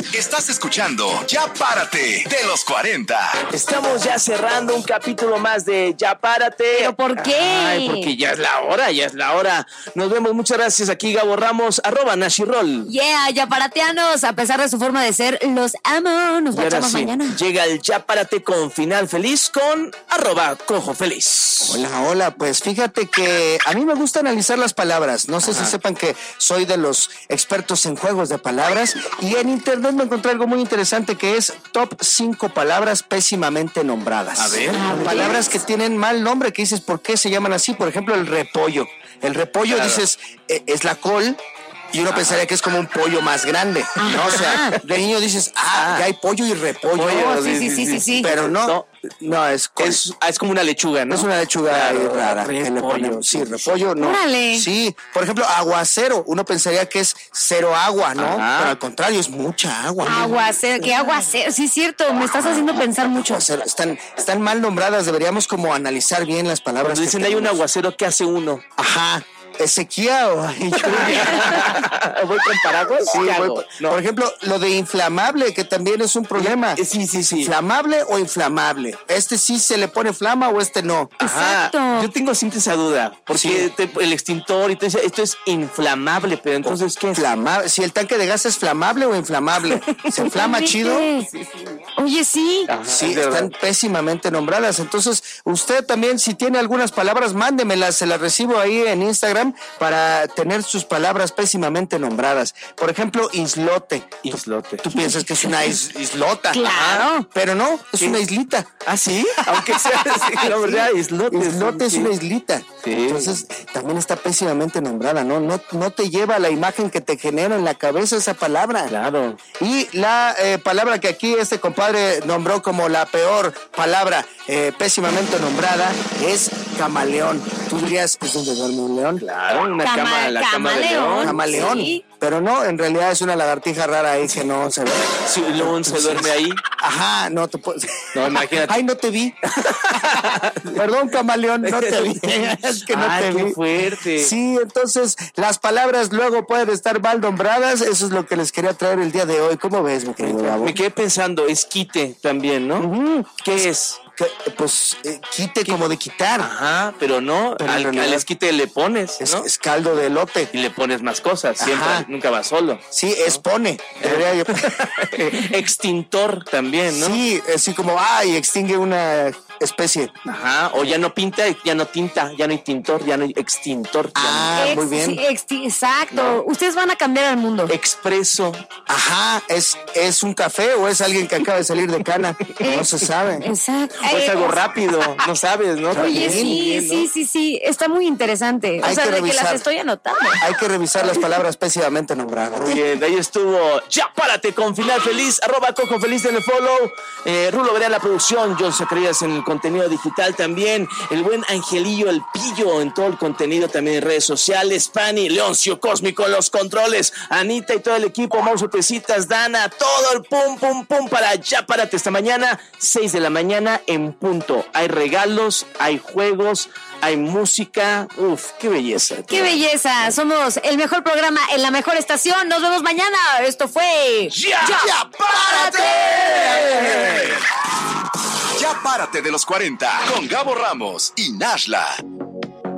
Estás escuchando Ya Párate de los 40. Estamos ya cerrando un capítulo más de Ya Párate. ¿Pero por qué? Ay, porque ya es la hora. Nos vemos, muchas gracias. Aquí Gabo Ramos, @Nashirol. Yeah, ya parateanos, a pesar de su forma de ser, los amo. Nos vemos mañana. Llega el Ya Párate con final feliz con @CojoFeliz. Hola, pues fíjate que a mí me gusta analizar las palabras. No sé si sepan que soy de los expertos en juegos de palabras y en internet me encontré algo muy interesante que es top 5 palabras pésimamente nombradas. A ver. Palabras que tienen mal nombre, que dices, ¿por qué se llaman así? Por ejemplo, el repollo. El repollo, dices, es la col. Y uno pensaría que es como un pollo más grande, ¿no? O sea, de niño dices, ya hay pollo y repollo. Sí. Pero no, es como una lechuga, ¿no? Es una lechuga rara. Repollo. Sí, repollo, no. Órale. Sí, por ejemplo, aguacero. Uno pensaría que es cero agua, ¿no? Pero al contrario, es mucha agua. Aguacero, ¿qué aguacero? Sí, es cierto, me estás haciendo pensar mucho. Aguacero. Están mal nombradas, deberíamos como analizar bien las palabras. Cuando dicen hay un aguacero, ¿qué hace uno? Ajá. ¿Sequía o lluvia? ¿Voy con paraguas? Sí, no. Por ejemplo, lo de inflamable, que también es un problema. Sí. ¿Inflamable o inflamable? ¿Este sí se le pone flama o este no? Exacto. Yo tengo siempre esa duda, porque el extintor y todo eso, esto es inflamable, pero entonces, ¿qué es? Flamable. Si el tanque de gas es flamable o inflamable. ¿Se inflama chido? Oye, sí. Sí, están pésimamente nombradas. Entonces, usted también, si tiene algunas palabras, mándemelas, se las recibo ahí en Instagram para tener sus palabras pésimamente nombradas. Por ejemplo, islote. Tú piensas que es una islota. Claro. Pero no, es una islita. ¿Ah, sí? Aunque sea la verdad, islote es una islita. Sí. Entonces, también está pésimamente nombrada, ¿no? No te lleva la imagen que te genera en la cabeza esa palabra. Claro. Y la palabra que aquí este compadre nombró como la peor palabra pésimamente nombrada es camaleón. ¿Tú dirías, es donde duerme un león? Claro, la cama de león. Camaleón. Sí. Pero no, en realidad es una lagartija rara ahí que no se ve. Si un león se duerme ahí. Ajá, no te puedes. No, imagínate. Ay, no te vi. Perdón, camaleón, no te vi. Es que no te vi. Qué fuerte. Sí, entonces las palabras luego pueden estar mal nombradas. Eso es lo que les quería traer el día de hoy. ¿Cómo ves, mi querido Gabo? Me quedé pensando, esquite también, ¿no? ¿Qué es? Pues quite como de quitar. Ajá, pero no, al esquite le pones, ¿no? Es caldo de elote. Y le pones más cosas, siempre, nunca va solo. Sí, expone. Extintor también, ¿no? Sí, así como, extingue una especie. Ajá, o ya no pinta, ya no tinta, ya no hay tintor, ya no hay extintor. Muy bien. Sí, exacto. No. Ustedes van a cambiar al mundo. Expreso. Ajá, ¿es un café o es alguien que acaba de salir de cana? No se sabe. Exacto. O es algo rápido, no sabes, ¿no? Oye, sí, está muy interesante. Hay que que las estoy anotando. Hay que revisar las palabras pésimamente nombradas. Muy bien, de ahí estuvo Ya Párate con final feliz, @CojoFeliz en el follow. Rulo Verea la producción, John Zacarías en el contenido digital también, el buen Angelillo, el Pillo en todo el contenido también en redes sociales, Pani, Leoncio Cósmico en los controles, Anita y todo el equipo, Mau Sorpresitas, Dana, todo el pum para Ya Párate esta mañana, 6 de la mañana en punto. Hay regalos, hay juegos, hay música. Uf, qué belleza. Qué belleza. Somos el mejor programa en la mejor estación. Nos vemos mañana. Esto fue Ya Párate. Ya Párate de los 40 con Gabo Ramos y Nashla.